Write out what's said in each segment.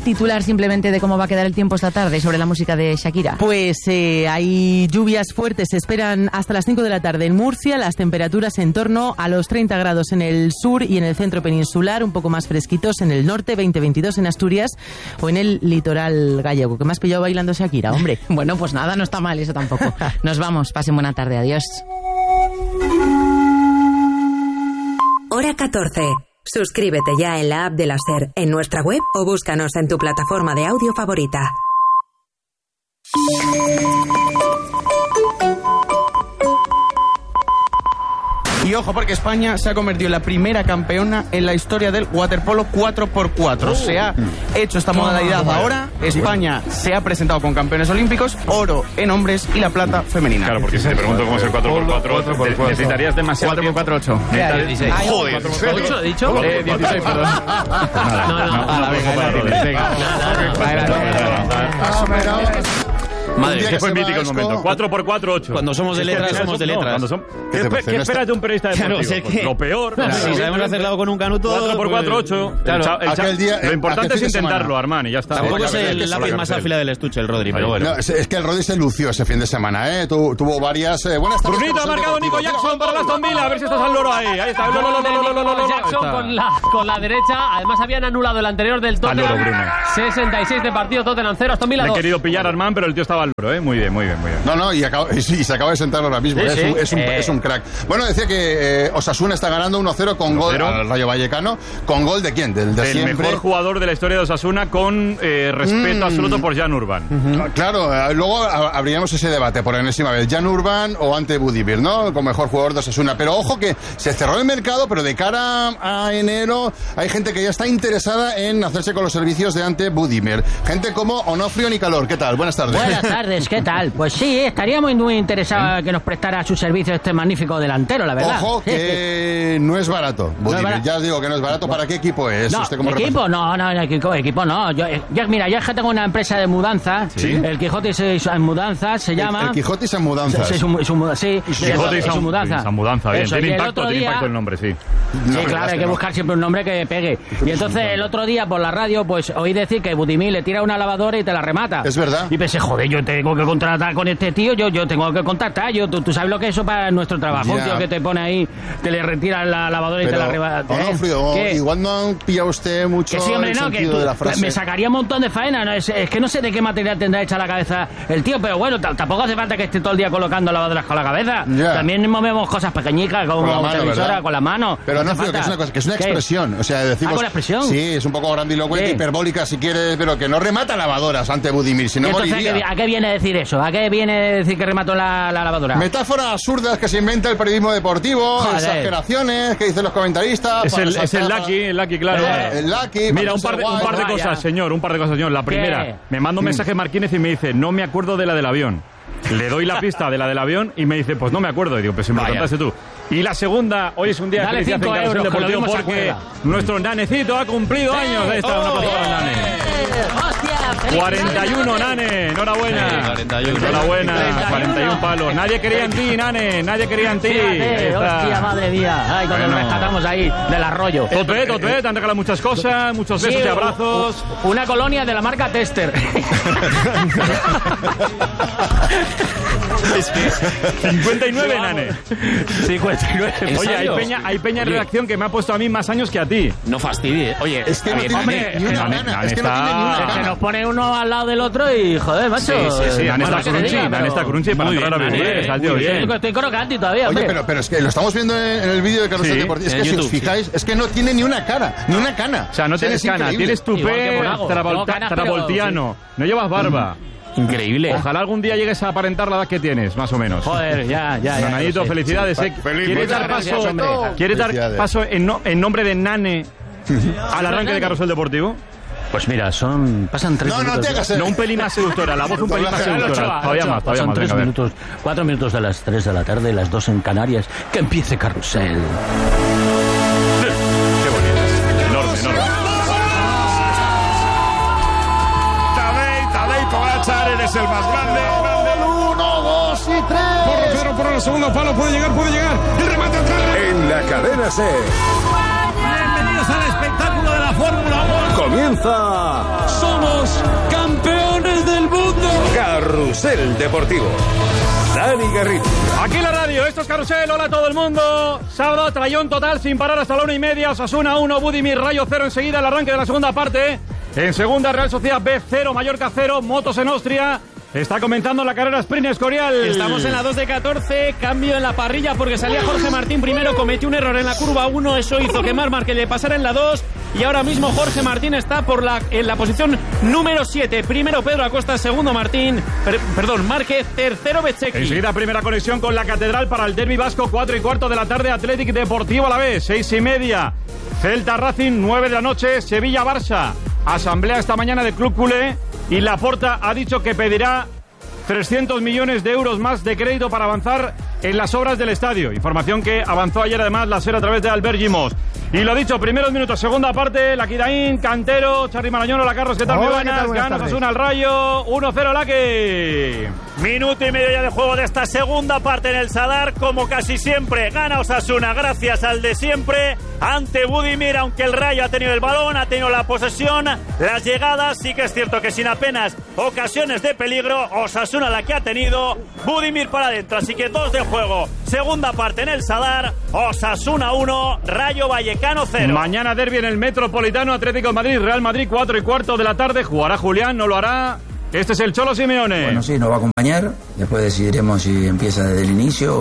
titular simplemente de cómo va a quedar el tiempo esta tarde sobre la música de Shakira? Pues hay lluvias fuertes, se esperan hasta las 5 de la tarde en Murcia, las temperaturas en torno a los 30 grados en el sur y en el centro peninsular, un poco más fresquitos en el norte, 20-22 en Asturias o en el litoral gallego. ¿Qué me has pillado bailando Shakira, hombre? Bueno, pues nada, no está mal eso tampoco. Nos vamos, pasen buena tarde, adiós. Hora 14. Suscríbete ya en la app de la SER, en nuestra web o búscanos en tu plataforma de audio favorita. Y ojo, porque España se ha convertido en la primera campeona en la historia del waterpolo 4x4. Se ha hecho esta modalidad ahora. España se ha presentado con campeones olímpicos, oro en hombres y la plata femenina. Claro, porque si te pregunto cómo es el 4x4, necesitarías demasiado 4x4, 8. Joder, ¿8 he dicho? 16, perdón. Madre, que fue mítico el momento. 4x4, 8. Cuando somos de letras, somos de letras. ¿Qué esperas de un periodista deportivo? Lo peor. Si sabemos hacerlo con un canuto... 4x4, 8. Lo importante es intentarlo, Armán, y ya está. Tampoco es el lápiz más afilado del estuche, el Rodri, pero bueno. Es que el Rodri se lució ese fin de semana, ¿eh? Tuvo varias... buenas tardes. Brunito ha marcado Nico Jackson para el Aston Villa. A ver si estás al loro ahí. Ahí está. Jackson con la derecha. Además habían anulado el anterior del Tottenham. 66 de partido, Tottenham 0, Aston Villa 2. Me he querido pillar a Armán, pero el tío estaba al loro, ¿eh? Muy bien. No, y se acaba de sentar ahora mismo. Sí, es un crack. Bueno, decía que Osasuna está ganando 1-0 con gol al Rayo Vallecano. ¿Con gol de quién? Del siempre. Mejor jugador de la historia de Osasuna, con respeto absoluto por Jan Urban. Claro, luego abriremos ese debate por enésima vez. Jan Urban o Ante Budimir, ¿no? Como mejor jugador de Osasuna. Pero ojo que se cerró el mercado, pero de cara a enero hay gente que ya está interesada en hacerse con los servicios de Ante Budimir. Gente como Onofrio Nicalor. ¿Qué tal? Buenas tardes. Buenas tardes, ¿qué tal? Pues sí, estaríamos muy interesados que nos prestara su servicio este magnífico delantero, la verdad. Ojo que no es barato, Budimir. Ya os digo que no es barato. ¿Para qué equipo es? No, ¿equipo? No, equipo no. Mira, yo es que tengo una empresa de mudanza. ¿Sí? El Quijote en Mudanzas se llama. El Quijote en Mudanzas. Sí, Quijote en Mudanza, bien. Tiene impacto el nombre, sí. Sí, claro, hay que buscar siempre un nombre que pegue. Y entonces el otro día por la radio, pues oí decir que Budimir le tira una lavadora y te la remata. Es verdad. Y pensé, joder, yo tengo que contratar con este tío, yo tengo que contactar. Tú sabes lo que es eso para nuestro trabajo. Un tío que te pone ahí, que le retira la lavadora y te la remata. Onofrio, igual no han pillado usted mucho que sí, hombre, el sentido de la frase. Me sacaría un montón de faena, ¿no? Es que no sé de qué material tendrá hecha la cabeza el tío, pero bueno, tampoco hace falta que esté todo el día colocando lavadoras con la cabeza. También movemos cosas pequeñitas como una televisora con la mano. Pero no, que es una cosa, que es una expresión. O sea, decimos. ¿Una expresión? Sí, es un poco grandilocuente, hiperbólica si quieres, pero que no remata lavadoras ante Budimir, si no moriría. ¿A qué viene decir eso? ¿A qué viene decir que remató la lavadora? Metáforas absurdas que se inventa el periodismo deportivo, exageraciones que dicen los comentaristas. Es el Lucky, claro. El Lucky. Mira, un par de cosas, señor. La primera, me manda un mensaje Marquínez y me dice, no me acuerdo de la del avión. Le doy la pista de la del avión y me dice, pues no me acuerdo. Y digo, pues si me lo contaste tú. Y la segunda, hoy es un día de felicidad en Carrusel Deportivo porque nuestro Nanecito ha cumplido años. Ahí está, una pasada al Nane. ¡Hostia! 41, Nane, enhorabuena. 41. Enhorabuena, 41 palos. Nadie quería en ti, Nane, nadie quería en ti. Hostia, madre mía. Ay, cuando nos rescatamos ahí del arroyo. Tote, te han regalado muchas cosas, muchos besos y abrazos. Una colonia de la marca Tester. Es que 59, Nane. 59. Oye, hay peña en redacción que me ha puesto a mí más años que a ti. No fastidie. Oye, es que no tiene ni una gana. Es que no tiene ni una gana. Que nos pone uno al lado del otro y joder, macho. Sí. Nane está crunchi para entrar a vivir. Estoy crocante todavía. Oye, pero es que lo estamos viendo en el vídeo de Carrusel Deportivo. Es que si os fijáis, es que no tiene ni una cara, ni una cana. O sea, no tienes cana, tienes tupé travoltiano, no llevas barba. Increíble. Ojalá algún día llegues a aparentar la edad que tienes, más o menos. Joder, ya. Nanito, felicidades. ¿Quieres dar paso en nombre de Nane al arranque de Carrusel Deportivo? Pues mira, pasan 3 minutos. No te hagas No, un pelín más seductora, la voz un pelín más seductora. Todavía más. Pasan 3 minutos, 4 minutos de las 3 de la tarde, las 2 en Canarias. Que empiece Carrusel. Qué bonito. Enorme. Tadej Pogačar, eres el más grande. 1, 2 y 3. Por el segundo palo, puede llegar. El remate atrás. En la cadena C. Bienvenidos al espectáculo de la Fórmula 1. Comienza. Somos Carrusel Deportivo. Dani Garrido. Aquí la radio, esto es Carrusel, hola a todo el mundo. Sábado, trayón total sin parar hasta la 1:30. Osasuna 1, Budimir, Rayo 0 enseguida, el arranque de la segunda parte. En segunda, Real Sociedad B 0, Mallorca 0, motos en Austria. Está comenzando la carrera sprint Escorial. Estamos en la 2 de 14, cambio en la parrilla porque salía Jorge Martín primero, cometió un error en la curva 1, eso hizo que Marc Márquez le pasara en la 2 y ahora mismo Jorge Martín está en la posición número 7. Primero Pedro Acosta, segundo Márquez, tercero Bezzecchi. Enseguida primera conexión con la Catedral para el derbi vasco, 4:15 de la tarde, Athletic Deportivo Alavés, 6:30. Celta Racing, 9 de la noche, Sevilla Barça. Asamblea esta mañana del Club Culé y Laporta ha dicho que pedirá 300 millones de euros más de crédito para avanzar en las obras del estadio. Información que avanzó ayer además la SER a través de Albert Gimos. Y lo dicho, primeros minutos, segunda parte, Laquiraín, Cantero, Charly Marañón, hola Carlos, ¿qué tal? Hola, muy buenas, ganas Osasuna al Rayo, 1-0 Laqui. Minuto y medio ya de juego de esta segunda parte en el Sadar, como casi siempre, gana Osasuna gracias al de siempre, ante Budimir, aunque el Rayo ha tenido el balón, ha tenido la posesión, las llegadas, sí que es cierto que sin apenas ocasiones de peligro, Osasuna la que ha tenido, Budimir para adentro, así que 2 de juego, segunda parte en el Sadar, Osasuna 1, Rayo Vallecano 0. Mañana derbi en el Metropolitano, Atlético de Madrid, Real Madrid, 4:15 de la tarde, jugará Julián, no lo hará. Este es el Cholo Simeone. Bueno, sí, nos va a acompañar. Después decidiremos si empieza desde el inicio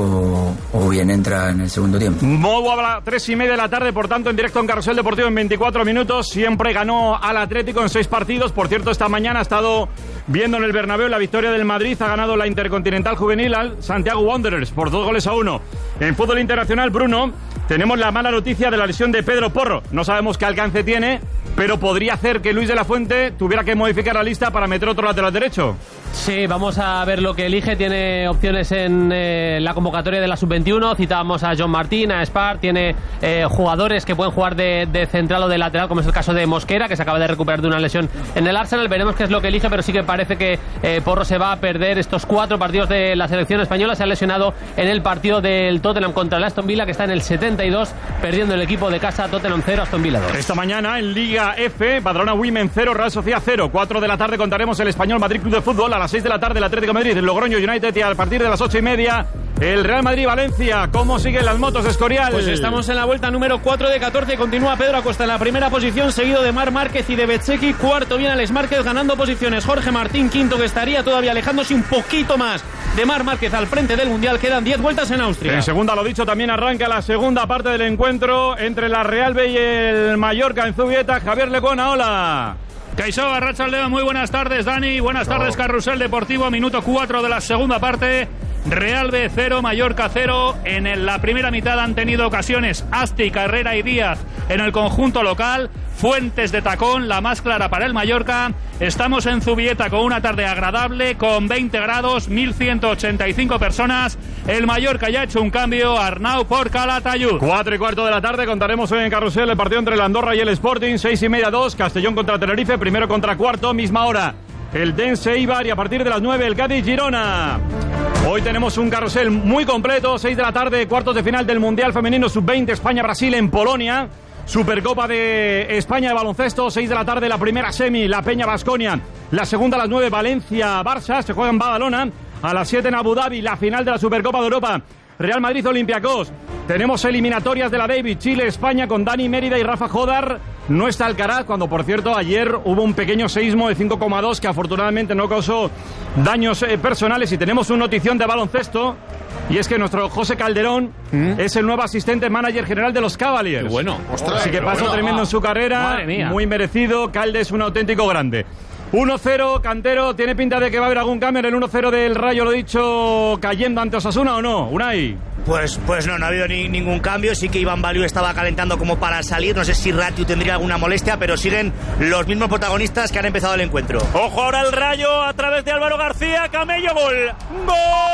o bien entra en el segundo tiempo. Movo a las 3:30 de la tarde, por tanto, en directo en Carrusel Deportivo en 24 minutos. Siempre ganó al Atlético en 6 partidos. Por cierto, esta mañana ha estado viendo en el Bernabéu la victoria del Madrid. Ha ganado la Intercontinental Juvenil al Santiago Wanderers por 2-1. En fútbol internacional, Bruno, tenemos la mala noticia de la lesión de Pedro Porro. No sabemos qué alcance tiene, pero podría hacer que Luis de la Fuente tuviera que modificar la lista para meter otro lateral derecho. Sí, vamos a ver lo que elige. Tiene opciones en la convocatoria de la Sub-21. Citábamos a John Martín, a Spar. Tiene jugadores que pueden jugar de central o de lateral, como es el caso de Mosquera, que se acaba de recuperar de una lesión en el Arsenal. Veremos qué es lo que elige, pero sí que parece que Porro se va a perder estos 4 partidos de la selección española. Se ha lesionado en el partido del Tottenham contra el Aston Villa, que está en el 72, perdiendo el equipo de casa. Tottenham 0, Aston Villa 2. Esta mañana en Liga F, Badalona Women 0, Real Sociedad 0. 4 de la tarde contaremos el Español Madrid Club de Fútbol. A las 6 de la tarde el Atlético de Madrid, el Logroño United, y a partir de las 8:30 el Real Madrid-Valencia. ¿Cómo siguen las motos de Escorial? Pues estamos en la vuelta número 4 de 14. Continúa Pedro Acosta en la primera posición, seguido de Marc Márquez y de Bezzecchi. Cuarto viene Alex Márquez ganando posiciones. Jorge Martín quinto, que estaría todavía alejándose un poquito más de Marc Márquez al frente del Mundial. Quedan 10 vueltas en Austria. En segunda, lo dicho, también arranca la segunda parte del encuentro entre la Real B y el Mallorca en Zubieta. Javier Lecona, hola. Kaixo, Arratsaldeon, muy buenas tardes, Dani. Buenas tardes, Carrusel Deportivo. Minuto 4 de la segunda parte. Real B 0, Mallorca 0. En la primera mitad han tenido ocasiones Asti, Carrera y Díaz en el conjunto local. Fuentes de tacón, la más clara para el Mallorca. Estamos en Zubieta con una tarde agradable, con 20 grados, 1.185 personas. El Mallorca ya ha hecho un cambio, Arnau por Calatayud. 4:15 de la tarde, contaremos hoy en Carrusel el partido entre el Andorra y el Sporting. 6:30, 2, Castellón contra Tenerife, primero contra cuarto, misma hora. El Dense Eibar, y a partir de las 9 el Cádiz Girona. Hoy tenemos un carrusel muy completo, 6 de la tarde, cuartos de final del Mundial Femenino Sub-20, España-Brasil en Polonia. Supercopa de España de baloncesto, 6 de la tarde, la primera semi, la Peña Baskonia. La segunda a las 9, Valencia-Barça, se juega en Badalona. A las 7 en Abu Dhabi, la final de la Supercopa de Europa. Real Madrid-Olympiacos. Tenemos eliminatorias de la Davis, Chile-España con Dani Mérida y Rafa Jodar. No está Alcaraz, cuando por cierto ayer hubo un pequeño seísmo de 5,2 que afortunadamente no causó daños personales. Y tenemos una notición de baloncesto, y es que nuestro José Calderón es el nuevo asistente manager general de los Cavaliers. Qué bueno. Ostras, así que paso tremendo en su carrera, muy merecido. Calde es un auténtico grande. 1-0, Cantero, ¿tiene pinta de que va a haber algún cambio en el 1-0 del Rayo, lo dicho, cayendo ante Osasuna o no? Unai. Pues no ha habido ningún cambio. Sí que Iván Baliu estaba calentando como para salir. No sé si Ratiu tendría alguna molestia, pero siguen los mismos protagonistas que han empezado el encuentro. Ojo ahora el Rayo a través de Álvaro García. Camello, gol. ¡Gol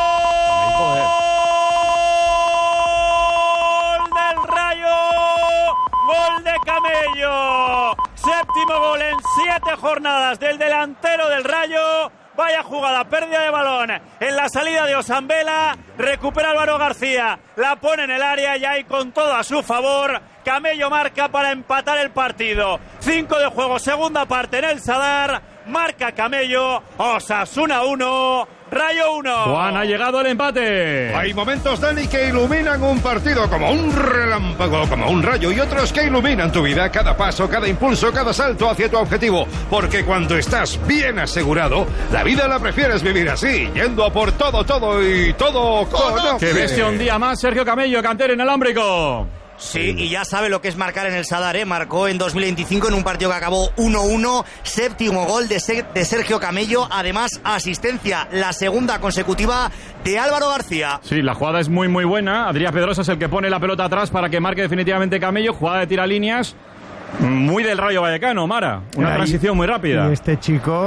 del Rayo! ¡Gol de Camello! Séptimo gol en 7 jornadas del delantero del Rayo. Vaya jugada, pérdida de balón en la salida de Osambela, recupera Álvaro García, la pone en el área y ahí con todo a su favor. Camello marca para empatar el partido. 5 de juego, segunda parte en el Sadar, marca Camello. Osasuna 1, Rayo 1. Juan, ha llegado el empate. Hay momentos, Dani, que iluminan un partido como un relámpago, como un rayo, y otros que iluminan tu vida, cada paso, cada impulso, cada salto hacia tu objetivo. Porque cuando estás bien asegurado, la vida la prefieres vivir así, yendo a por todo y todo con... Que bestia un día más, Sergio Camello, cantero inalámbrico. Sí, y ya sabe lo que es marcar en el Sadar, ¿eh? Marcó en 2025 en un partido que acabó 1-1, séptimo gol de Sergio Camello, además asistencia, la segunda consecutiva de Álvaro García. Sí, la jugada es muy muy buena, Adrián Pedrosa es el que pone la pelota atrás para que marque definitivamente Camello, jugada de tiralíneas. Muy del Rayo Vallecano, Mara. Una transición muy rápida. Y este chico,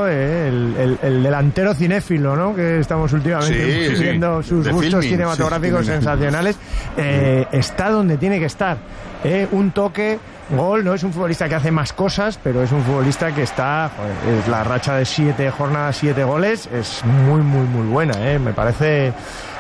el delantero cinéfilo, ¿no? Que estamos últimamente viendo sus gustos cinematográficos sensacionales. Está donde tiene que estar. Un toque, gol. No es un futbolista que hace más cosas, pero es un futbolista que está... Joder, es la racha de 7 jornadas, 7 goles. Es muy, muy, muy buena. Me parece...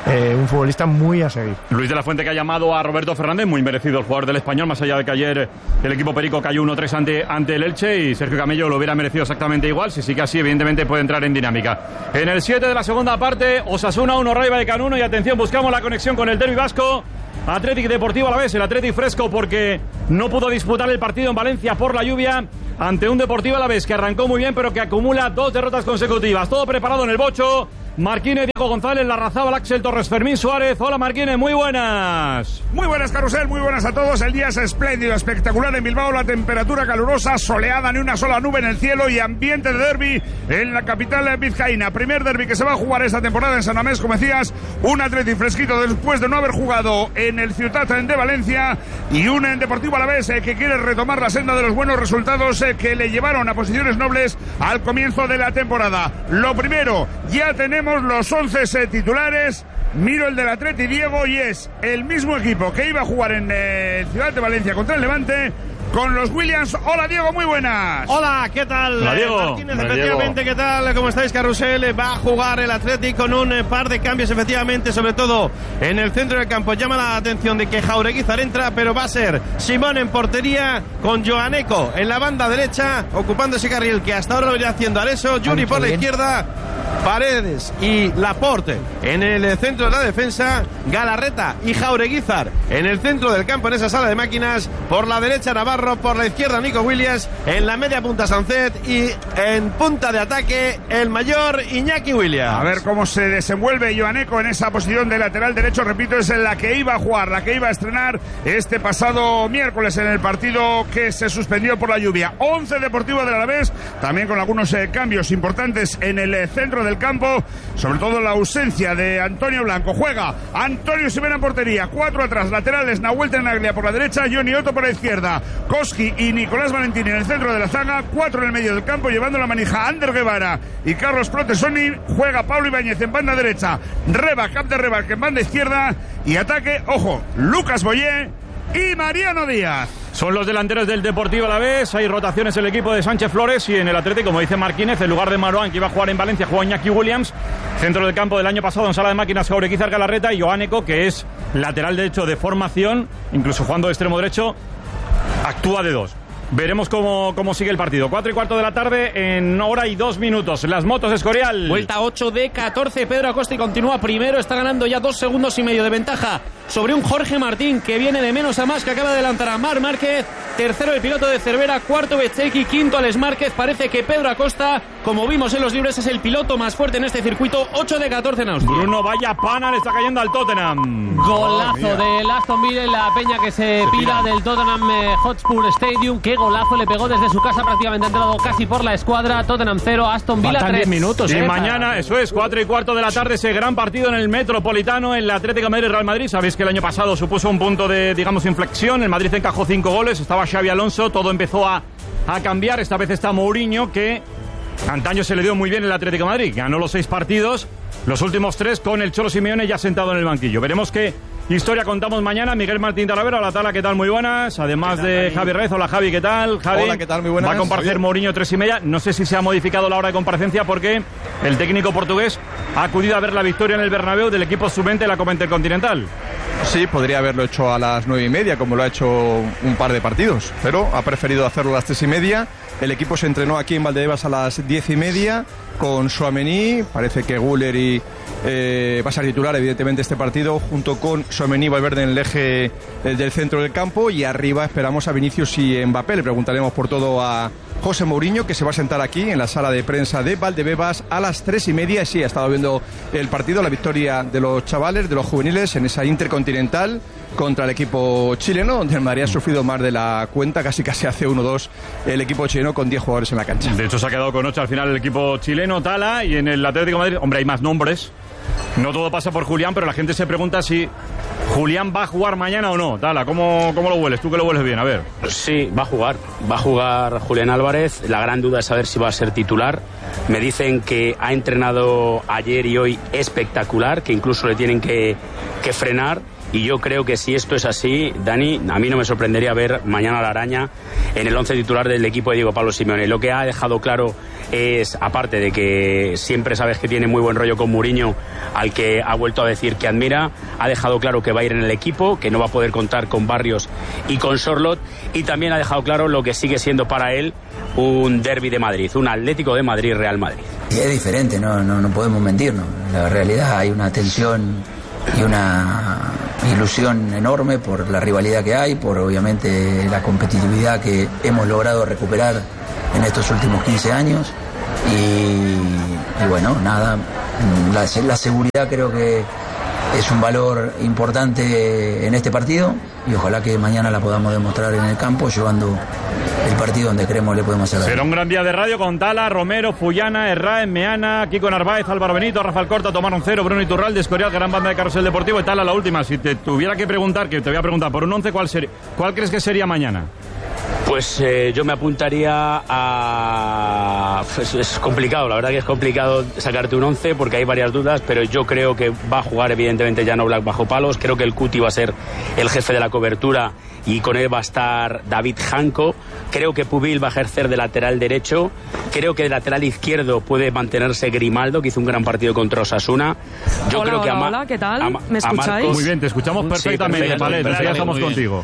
un futbolista muy a seguir. Luis de la Fuente, que ha llamado a Roberto Fernández, muy merecido el jugador del Español, más allá de que ayer el equipo perico cayó 1-3 ante el Elche, y Sergio Camello lo hubiera merecido exactamente igual. Si sigue así, evidentemente puede entrar en dinámica. En el 7 de la segunda parte, Osasuna 1, Rayo Vallecano 1, y atención, buscamos la conexión con el derbi vasco. Athletic Deportivo Alavés, el Athletic fresco porque no pudo disputar el partido en Valencia por la lluvia ante un Deportivo Alavés que arrancó muy bien pero que acumula 2 derrotas consecutivas. Todo preparado en el bocho. Marquínez, Diego González, Larrazábal, Axel Torres, Fermín Suárez. Hola Marquínez, muy buenas. Muy buenas, Carrusel, muy buenas a todos. El día es espléndido, espectacular en Bilbao, la temperatura calurosa, soleada, ni una sola nube en el cielo y ambiente de derbi en la capital vizcaína. Primer derbi que se va a jugar esta temporada en San Mamés, como decías, un Atleti fresquito después de no haber jugado en el Ciutat de Valencia, y un Deportivo Alavés que quiere retomar la senda de los buenos resultados que le llevaron a posiciones nobles al comienzo de la temporada. Lo primero, ya tenemos los 11 titulares. Miro el del Atleti, Diego, y es el mismo equipo que iba a jugar en el Ciudad de Valencia contra el Levante, con los Williams. Hola Diego, muy buenas. Hola, ¿qué tal? Hola, Diego. Martínez, efectivamente, ¿qué tal? ¿Cómo estáis, Carrusel? Va a jugar el Athletic con un par de cambios, efectivamente, sobre todo en el centro del campo. Llama la atención de que Jaureguizar entra, pero va a ser Simón en portería, con Joaneco en la banda derecha, ocupando ese carril que hasta ahora lo venía haciendo Areso. Yuri por la izquierda, Paredes y Laporte en el centro de la defensa, Galarreta y Jaureguizar en el centro del campo, en esa sala de máquinas. Por la derecha Navarro, por la izquierda Nico Williams, en la media punta Sancet, y en punta de ataque el mayor Iñaki Williams. A ver cómo se desenvuelve Joaneco en esa posición de lateral derecho. Repito, es en la que iba a jugar, la que iba a estrenar este pasado miércoles en el partido que se suspendió por la lluvia. 11 Deportivo del Alavés, también con algunos cambios importantes en el centro del campo, sobre todo la ausencia de Antonio Blanco. Juega Antonio Simena en portería, 4 atrás, laterales Nahuel Tenaglia por la derecha, Johnny Otto por la izquierda, Koski y Nicolás Valentini en el centro de la zaga, 4 en el medio del campo, llevando la manija Ander Guevara y Carlos Protesoni. Juega Pablo Ibáñez en banda derecha, Reba, Cap de Reba, que en banda izquierda, y ataque, ojo, Lucas Boyé y Mariano Díaz. Son los delanteros del Deportivo Alavés. Hay rotaciones en el equipo de Sánchez Flores, y en el Atlético, como dice Marquínez, en lugar de Marouane, que iba a jugar en Valencia, juega Iñaki Williams. Centro del campo del año pasado en sala de máquinas, Jaureguizar, Galarreta y Joaneco, que es lateral derecho de formación, incluso jugando de extremo derecho, actúa de 2. Veremos cómo sigue el partido. 4:15 de la tarde, en hora y 2 minutos. Las motos, Escorial. Vuelta 8 de 14. Pedro Acosta continúa primero. Está ganando ya 2 segundos y medio de ventaja sobre un Jorge Martín que viene de menos a más, que acaba de adelantar a Marc Márquez. Tercero el piloto de Cervera, cuarto Bezzecchi, quinto Alex Márquez. Parece que Pedro Acosta, como vimos en los libres, es el piloto más fuerte en este circuito. 8 de 14 en Austria. Bruno, vaya pana, le está cayendo al Tottenham. Golazo del Aston Villa en la peña que se pira del Tottenham Hotspur Stadium. Qué golazo le pegó desde su casa, prácticamente entrado casi por la escuadra. Tottenham 0, Aston Villa 3. 10 minutos. Y mañana, eso es, 4:15 de la tarde, ese gran partido en el Metropolitano, en el Atlético de Madrid-Real Madrid. Sabéis que el año pasado supuso un punto de, digamos, inflexión. El Madrid encajó 5 goles, estaba Xavi Alonso, todo empezó a cambiar. Esta vez está Mourinho, que antaño se le dio muy bien el Atlético de Madrid. Ganó los 6 partidos, los últimos 3 con el Cholo Simeone ya sentado en el banquillo. Veremos qué historia contamos mañana. Miguel Martín Talavera, hola Tala, ¿qué tal? Muy buenas. Además de Javi Rez, hola Javi, ¿qué tal? Javi, hola, ¿qué tal? Muy buenas. Va a comparecer Mourinho 3:30. No sé si se ha modificado la hora de comparecencia, porque el técnico portugués ha acudido a ver la victoria en el Bernabéu del equipo sub-20 de la Copa Intercontinental. Sí, podría haberlo hecho a las 9:30, como lo ha hecho un par de partidos, pero ha preferido hacerlo a las 3:30. El equipo se entrenó aquí en Valdebebas a las 10:30 con Tchouaméni. Parece que Güler va a ser titular, evidentemente, este partido, junto con Tchouaméni y Valverde en el eje del centro del campo. Y arriba esperamos a Vinicius y Mbappé. Le preguntaremos por todo a José Mourinho, que se va a sentar aquí en la sala de prensa de Valdebebas a las 3:30. Sí, ha estado viendo el partido, la victoria de los chavales, de los juveniles, en esa Intercontinental contra el equipo chileno, donde el Madrid ha sufrido más de la cuenta, casi hace 1-2 el equipo chileno con 10 jugadores en la cancha. De hecho, se ha quedado con 8 al final el equipo chileno, Tala, y en el Atlético de Madrid, hombre, hay más nombres. No todo pasa por Julián, pero la gente se pregunta si Julián va a jugar mañana o no. Tala, ¿cómo lo hueles? Tú que lo hueles bien, a ver. Sí, va a jugar Julián Álvarez. La gran duda es saber si va a ser titular. Me dicen que ha entrenado ayer y hoy espectacular, que incluso le tienen que frenar. Y yo creo que si esto es así, Dani, a mí no me sorprendería ver mañana a la Araña en el 11 titular del equipo de Diego Pablo Simeone. Lo que ha dejado claro es, aparte de que siempre sabes que tiene muy buen rollo con Mourinho, al que ha vuelto a decir que admira, ha dejado claro que va a ir en el equipo, que no va a poder contar con Barrios y con Sorloth, y también ha dejado claro lo que sigue siendo para él un derbi de Madrid, un Atlético de Madrid-Real Madrid. Y es diferente, no podemos mentirnos. La realidad, hay una tensión y una ilusión enorme por la rivalidad que hay, por obviamente la competitividad que hemos logrado recuperar en estos últimos 15 años y bueno, nada, la seguridad creo que es un valor importante en este partido y ojalá que mañana la podamos demostrar en el campo, llevando el partido donde creemos le podemos hacer. Será un gran día de radio con Tala, Romero, Fullana, Herráez, Meana, Kiko Narváez, Álvaro Benito, Rafael Corta, Tomás Roncero, Bruno Iturralde, Escorial, gran banda de Carrusel Deportivo. Y Tala, la última, si te tuviera que preguntar, que te voy a preguntar por un 11, ¿cuál crees que sería mañana? Pues yo me apuntaría a... Es complicado, la verdad que es complicado sacarte un 11 porque hay varias dudas, pero yo creo que va a jugar evidentemente Jan Oblak bajo palos. Creo que el Cuti va a ser el jefe de la cobertura y con él va a estar David Janko. Creo que Pubil va a ejercer de lateral derecho. Creo que de lateral izquierdo puede mantenerse Grimaldo, que hizo un gran partido contra Osasuna. Yo hola, creo que hola, ¿qué tal? ¿Me escucháis? Muy bien, te escuchamos perfectamente. Sí, vale, ya estamos contigo.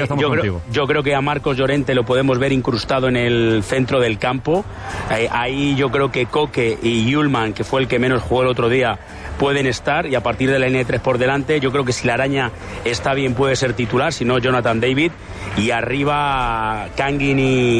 Yo creo que a Marcos Llorente lo podemos ver incrustado en el centro del campo. Ahí yo creo que Koke y Yulman, que fue el que menos jugó el otro día, pueden estar, y a partir de la línea de 3 por delante yo creo que si la Araña está bien puede ser titular, si no Jonathan David, y arriba Kangin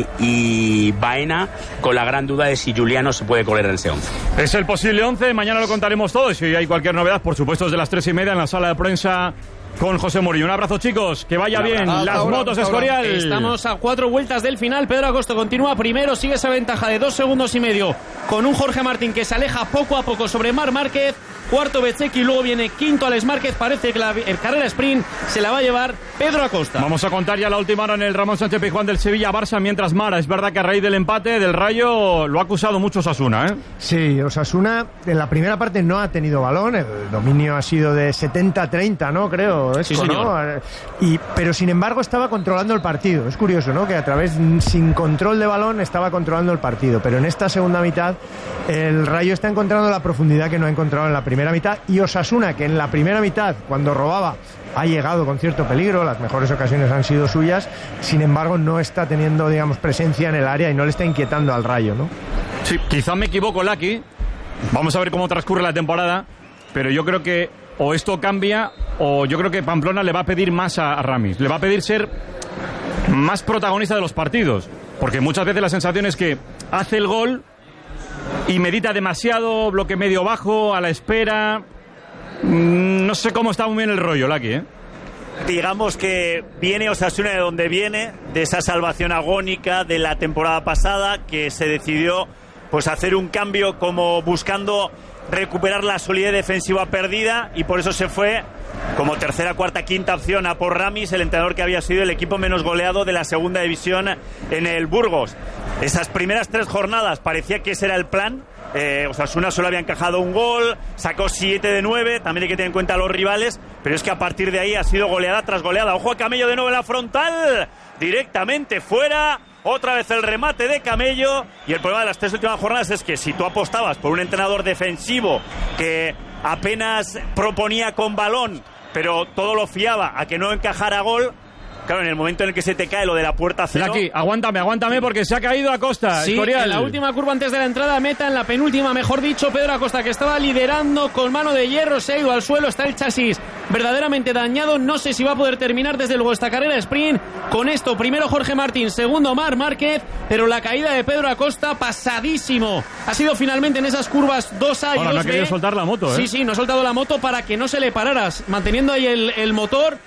y Baena, con la gran duda de si Juliano se puede correr en ese 11. Es el posible 11, mañana lo contaremos todo, y si hay cualquier novedad, por supuesto, desde las 3:30 en la sala de prensa con José Mourinho. Un abrazo, chicos, que vaya bien. Las motos, Escorial. Estamos a 4 vueltas del final. Pedro Acosta continúa primero, sigue esa ventaja de 2,5 segundos con un Jorge Martín que se aleja poco a poco sobre Marc Márquez. Cuarto Bezzecchi, luego viene quinto Alex Márquez. Parece que el carrera sprint se la va a llevar Pedro Acosta. Vamos a contar ya la última hora en el Ramón Sánchez Pizjuán del Sevilla-Barça, mientras Mara, es verdad que a raíz del empate del Rayo lo ha acusado mucho Osasuna, ¿eh? Sí, Osasuna en la primera parte no ha tenido balón, el dominio ha sido de 70-30, ¿no? Creo, sí, ¿no? Pero sin embargo estaba controlando el partido. Es curioso, ¿no? Que a través, sin control de balón, estaba controlando el partido. Pero en esta segunda mitad el Rayo está encontrando la profundidad que no ha encontrado en la primera mitad, y Osasuna, que en la primera mitad, cuando robaba, ha llegado con cierto peligro, las mejores ocasiones han sido suyas, sin embargo no está teniendo, digamos, presencia en el área y no le está inquietando al Rayo, ¿no? Sí, quizá me equivoco, Laki. Vamos a ver cómo transcurre la temporada, pero yo creo que o esto cambia o yo creo que Pamplona le va a pedir más a Ramis, le va a pedir ser más protagonista de los partidos, porque muchas veces la sensación es que hace el gol y medita demasiado, bloque medio bajo, a la espera. No sé cómo está muy bien el rollo, Laki, ¿eh? Digamos que viene Osasuna de donde viene, de esa salvación agónica de la temporada pasada, que se decidió pues hacer un cambio como buscando recuperar la solidez defensiva perdida, y por eso se fue como tercera, cuarta, quinta opción a por Ramis, el entrenador que había sido el equipo menos goleado de la segunda división en el Burgos. Esas primeras 3 jornadas parecía que ese era el plan. Osasuna solo había encajado un gol, sacó 7 de 9, también hay que tener en cuenta a los rivales, pero es que a partir de ahí ha sido goleada tras goleada. Ojo a Camello de nuevo en la frontal, directamente fuera, otra vez el remate de Camello, y el problema de las 3 últimas jornadas es que si tú apostabas por un entrenador defensivo que apenas proponía con balón, pero todo lo fiaba a que no encajara gol. Claro, en el momento en el que se te cae lo de la puerta cero... Aquí, aguántame, porque se ha caído Acosta. Sí, Escorial. En la última curva antes de la entrada, meta, en la penúltima, mejor dicho, Pedro Acosta, que estaba liderando con mano de hierro, se ha ido al suelo, está el chasis verdaderamente dañado, no sé si va a poder terminar desde luego esta carrera sprint. Con esto, primero Jorge Martín, segundo Marc Márquez, pero la caída de Pedro Acosta, pasadísimo. Ha sido finalmente en esas curvas 2A y 2B. No ha querido soltar la moto, Sí, no ha soltado la moto para que no se le pararas, manteniendo ahí el motor.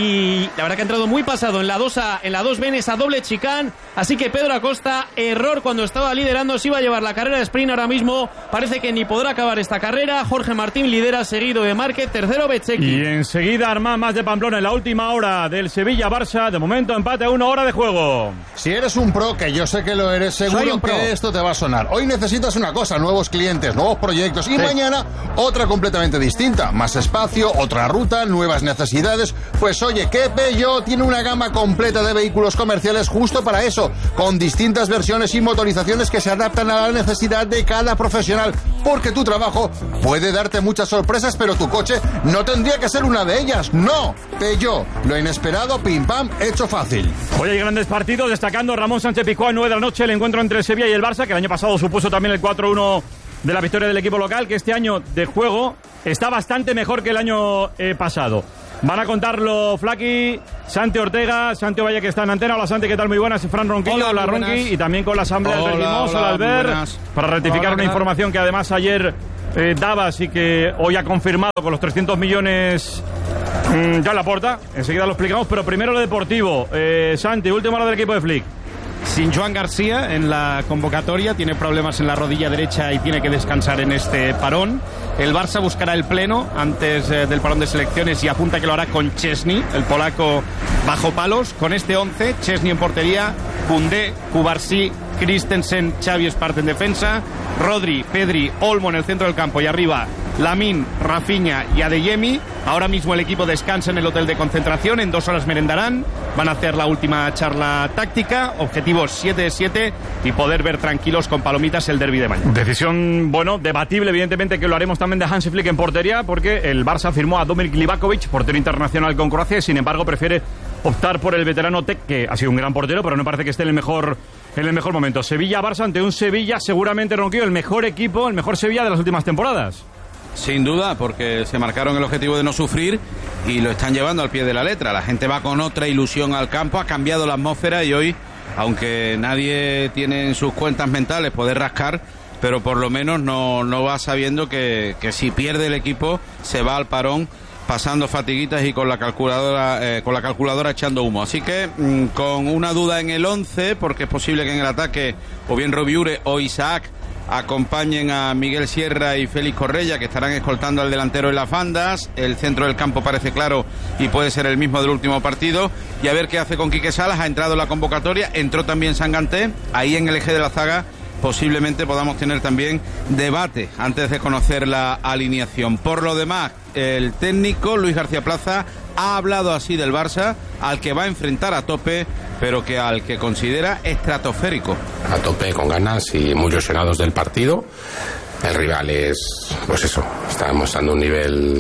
Y la verdad que ha entrado muy pasado en la 2A, en la 2B, en esa doble chicane. Así que Pedro Acosta, error cuando estaba liderando, se iba a llevar la carrera de sprint. Ahora mismo parece que ni podrá acabar esta carrera. Jorge Martín lidera, seguido de Márquez, tercero Bezzecchi. Y enseguida Armán más de Pamplona en la última hora del Sevilla-Barça. De momento empate a 1 hora de juego. Si eres un pro, que yo sé que lo eres, seguro que esto te va a sonar. Hoy necesitas una cosa, nuevos clientes, nuevos proyectos, y mañana otra completamente distinta. Más espacio, otra ruta, nuevas necesidades. Pues oye, que Peugeot tiene una gama completa de vehículos comerciales justo para eso, con distintas versiones y motorizaciones que se adaptan a la necesidad de cada profesional, porque tu trabajo puede darte muchas sorpresas, pero tu coche no tendría que ser una de ellas. No, Peugeot, lo inesperado, pim pam, hecho fácil. Hoy hay grandes partidos, destacando Ramón Sánchez-Pizjuán, 9 de la noche, el encuentro entre el Sevilla y el Barça, que el año pasado supuso también el 4-1 de la victoria del equipo local, que este año de juego está bastante mejor que el año pasado. Van a contarlo Flaki, Santi Ortega, Santi Ovalle, que está en antena. Hola Santi, ¿qué tal? Muy buenas. Fran Ronquillo, hola Ronqui, y también con la asamblea Albert Limós, hola Albert, para rectificar una información que además ayer dabas y que hoy ha confirmado con los 300 millones ya Laporta. Enseguida lo explicamos, pero primero lo deportivo. Santi, última hora del equipo de Flick. Sin Joan García en la convocatoria, tiene problemas en la rodilla derecha y tiene que descansar en este parón. El Barça buscará el pleno antes del parón de selecciones y apunta que lo hará con Chesney, el polaco bajo palos. Con este 11, Chesney en portería, Koundé, Cubarsí, Christensen, Xavi Espart en defensa, Rodri, Pedri, Olmo en el centro del campo y arriba Lamine, Rafinha y Adeyemi. Ahora mismo el equipo descansa en el hotel de concentración, en 2 horas merendarán, van a hacer la última charla táctica, objetivos 7 de 7 y poder ver tranquilos con palomitas el derbi de mañana. Decisión, bueno, debatible, evidentemente que lo haremos también de Hansi Flick en portería, porque el Barça firmó a Dominik Livakovic, portero internacional con Croacia, y sin embargo prefiere optar por el veterano Tec, que ha sido un gran portero, pero no parece que esté en el mejor momento. Sevilla-Barça ante un Sevilla, seguramente, Ronquillo, el mejor equipo, el mejor Sevilla de las últimas temporadas. Sin duda, porque se marcaron el objetivo de no sufrir y lo están llevando al pie de la letra. La gente va con otra ilusión al campo, ha cambiado la atmósfera y hoy, aunque nadie tiene en sus cuentas mentales poder rascar, pero por lo menos no va sabiendo que si pierde el equipo se va al parón pasando fatiguitas y con la calculadora echando humo. Así que con una duda en el 11, porque es posible que en el ataque o bien Robiure o Isaac acompañen a Miguel Sierra y Félix Correia, que estarán escoltando al delantero en las bandas. El centro del campo parece claro y puede ser el mismo del último partido. Y a ver qué hace con Quique Salas. Ha entrado en la convocatoria, entró también Sanganté. Ahí en el eje de la zaga posiblemente podamos tener también debate antes de conocer la alineación. Por lo demás, el técnico Luis García Plaza ha hablado así del Barça, al que va a enfrentar a tope, pero que al que considera estratosférico. A tope, con ganas y muy ilusionados del partido. El rival es, pues eso, está mostrando un nivel,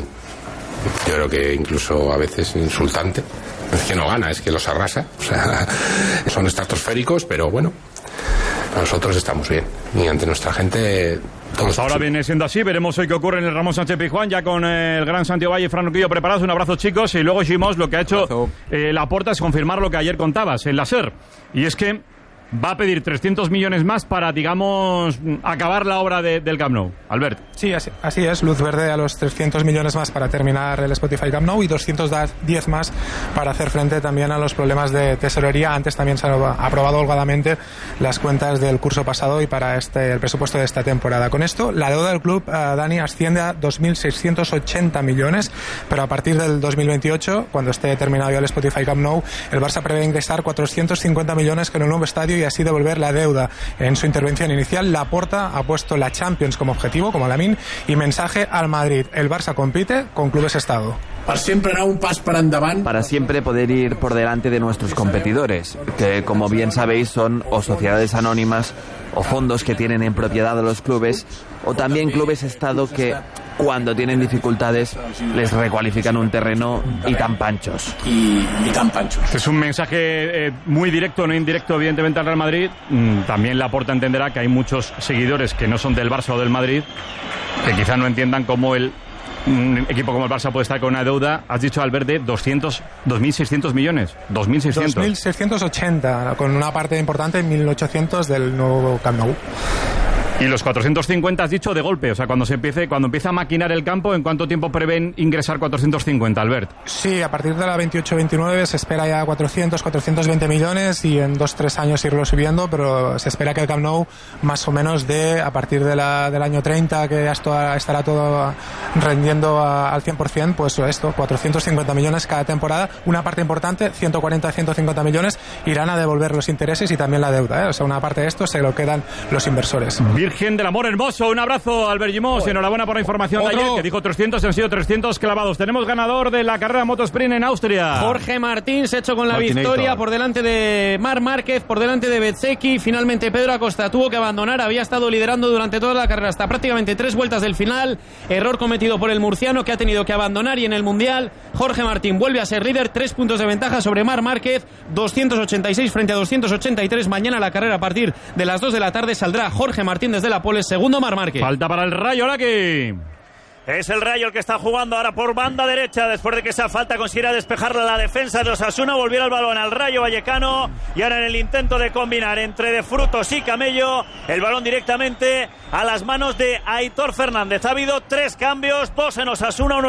yo creo que incluso a veces insultante. Es que no gana, es que los arrasa. O sea, son estratosféricos, pero bueno, nosotros estamos bien. Y ante nuestra gente... Pues ahora viene siendo así, veremos hoy qué ocurre en el Ramón Sánchez-Pizjuán, ya con el gran Santi Ovalle y Fran Ronquillo preparados. Un abrazo, chicos. Y luego Gimos, lo que ha hecho Laporta es confirmar lo que ayer contabas en la SER, y es que va a pedir 300 millones más para, digamos, acabar la obra del Camp Nou. Albert. Sí, así es. Luz verde a los 300 millones más para terminar el Spotify Camp Nou y 210 más para hacer frente también a los problemas de tesorería. Antes también se han aprobado holgadamente las cuentas del curso pasado y para el presupuesto de esta temporada. Con esto, la deuda del club, Dani, asciende a 2.680 millones, pero a partir del 2028, cuando esté terminado ya el Spotify Camp Nou, el Barça prevé ingresar 450 millones con el nuevo estadio y así devolver la deuda. En su intervención inicial, Laporta ha puesto la Champions como objetivo, como Lamine, y mensaje al Madrid: el Barça compite con clubes Estado. Para siempre poder ir por delante de nuestros competidores, que como bien sabéis son o sociedades anónimas o fondos que tienen en propiedad a los clubes, o también clubes Estado que cuando tienen dificultades les recualifican un terreno y tan panchos. Es un mensaje muy directo, no indirecto, evidentemente, al Real Madrid. También Laporta entenderá que hay muchos seguidores que no son del Barça o del Madrid, que quizás no entiendan cómo un equipo como el Barça puede estar con una deuda, has dicho, Albert, de 2.600 millones. 2.600. 2.680, con una parte importante, 1.800 del nuevo Camp Nou. Y los 450 has dicho de golpe, o sea, cuando empieza a maquinar el campo, ¿en cuánto tiempo prevén ingresar 450, Albert? Sí, a partir de la 28-29 se espera ya 420 millones y en 2-3 años irlo subiendo, pero se espera que el Camp Nou más o menos a partir del año 30, que ya estará todo rendiendo al 100%, pues esto, 450 millones cada temporada. Una parte importante, 140-150 millones, irán a devolver los intereses y también la deuda, ¿eh? O sea, una parte de esto se lo quedan los inversores. Virgen del Amor Hermoso, un abrazo, Albert Gimós, y enhorabuena por la información de ayer, que dijo 300, han sido 300 clavados. Tenemos ganador de la carrera Motosprint en Austria. Jorge Martín se ha hecho con la victoria por delante de Marc Márquez, por delante de Bezzecchi. Finalmente Pedro Acosta tuvo que abandonar, había estado liderando durante toda la carrera hasta prácticamente 3 vueltas del final. Error cometido por el murciano, que ha tenido que abandonar, y en el Mundial Jorge Martín vuelve a ser líder, 3 puntos de ventaja sobre Marc Márquez, 286 frente a 283. Mañana la carrera a partir de las 2 de la tarde saldrá Jorge Martín desde la pole, segundo Marc Márquez. Falta para el Rayo, Laki. Es el Rayo el que está jugando ahora por banda derecha, después de que esa falta consiguiera despejarla la defensa de Osasuna. Volviera el balón al Rayo Vallecano, y ahora en el intento de combinar entre De Frutos y Camello, el balón directamente a las manos de Aitor Fernández. Ha habido 3 cambios, 2 en Osasuna, 1